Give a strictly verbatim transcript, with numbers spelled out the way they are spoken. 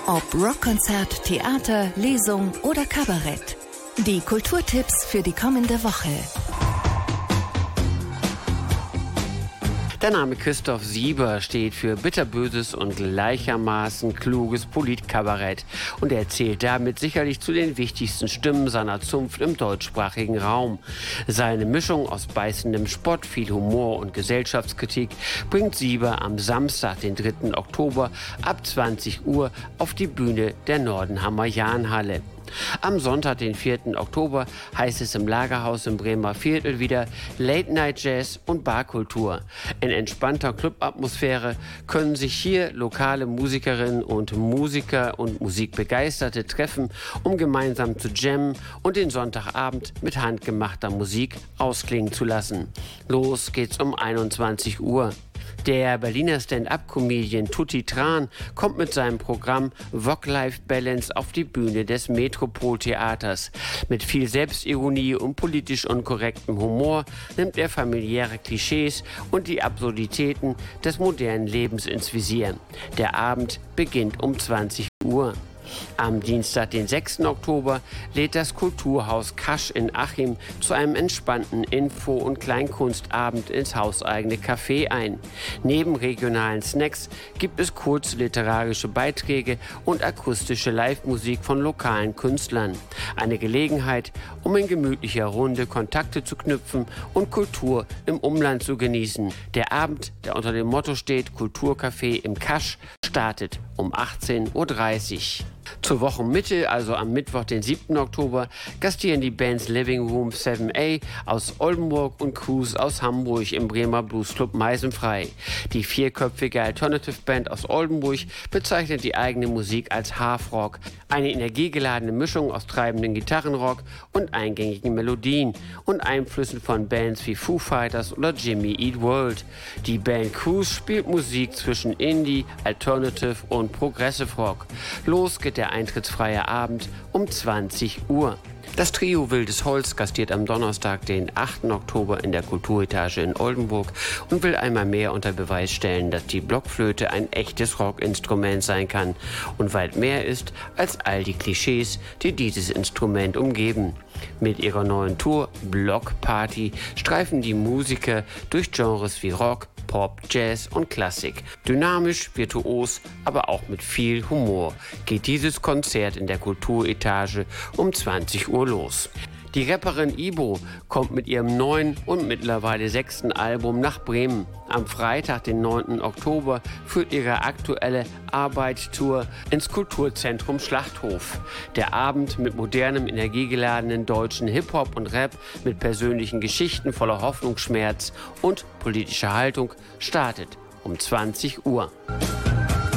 Ob Rockkonzert, Theater, Lesung oder Kabarett. Die Kulturtipps für die kommende Woche. Der Name Christoph Sieber steht für bitterböses und gleichermaßen kluges Politkabarett und er zählt damit sicherlich zu den wichtigsten Stimmen seiner Zunft im deutschsprachigen Raum. Seine Mischung aus beißendem Spott, viel Humor und Gesellschaftskritik bringt Sieber am Samstag, den dritten Oktober ab zwanzig Uhr auf die Bühne der Nordenhammer Jahnhalle. Am Sonntag, den vierten Oktober, heißt es im Lagerhaus im Bremer Viertel wieder Late Night Jazz und Barkultur. In entspannter Clubatmosphäre können sich hier lokale Musikerinnen und Musiker und Musikbegeisterte treffen, um gemeinsam zu jammen und den Sonntagabend mit handgemachter Musik ausklingen zu lassen. Los geht's um einundzwanzig Uhr. Der Berliner Stand-up-Comedian Tutti Tran kommt mit seinem Programm Work-Life-Balance auf die Bühne des Metropol-Theaters. Mit viel Selbstironie und politisch unkorrektem Humor nimmt er familiäre Klischees und die Absurditäten des modernen Lebens ins Visier. Der Abend beginnt um zwanzig Uhr. Am Dienstag, den sechsten Oktober, lädt das Kulturhaus Kasch in Achim zu einem entspannten Info- und Kleinkunstabend ins hauseigene Café ein. Neben regionalen Snacks gibt es kurze literarische Beiträge und akustische Live-Musik von lokalen Künstlern. Eine Gelegenheit, um in gemütlicher Runde Kontakte zu knüpfen und Kultur im Umland zu genießen. Der Abend, der unter dem Motto steht Kulturcafé im Kasch, startet um achtzehn Uhr dreißig. Zur Wochenmitte, also am Mittwoch, den siebten Oktober, gastieren die Bands Living Room sieben a aus Oldenburg und Cruise aus Hamburg im Bremer Bluesclub Meisenfrei. Die vierköpfige Alternative Band aus Oldenburg bezeichnet die eigene Musik als Half-Rock, eine energiegeladene Mischung aus treibenden Gitarrenrock und eingängigen Melodien und Einflüssen von Bands wie Foo Fighters oder Jimmy Eat World. Die Band Cruise spielt Musik zwischen Indie, Alternative und Progressive Rock. Los geht der eintrittsfreie Abend um zwanzig Uhr. Das Trio Wildes Holz gastiert am Donnerstag, den achten Oktober in der Kulturetage in Oldenburg und will einmal mehr unter Beweis stellen, dass die Blockflöte ein echtes Rockinstrument sein kann und weit mehr ist als all die Klischees, die dieses Instrument umgeben. Mit ihrer neuen Tour Block Party streifen die Musiker durch Genres wie Rock, Pop, Jazz und Klassik. Dynamisch, virtuos, aber auch mit viel Humor geht dieses Konzert in der Kulturetage um zwanzig Uhr los. Die Rapperin Ibo kommt mit ihrem neuen und mittlerweile sechsten Album nach Bremen. Am Freitag, den neunten Oktober, führt ihre aktuelle Arbeitstour ins Kulturzentrum Schlachthof. Der Abend mit modernem, energiegeladenen deutschen Hip-Hop und Rap mit persönlichen Geschichten voller Hoffnung, Schmerz und politischer Haltung startet um zwanzig Uhr.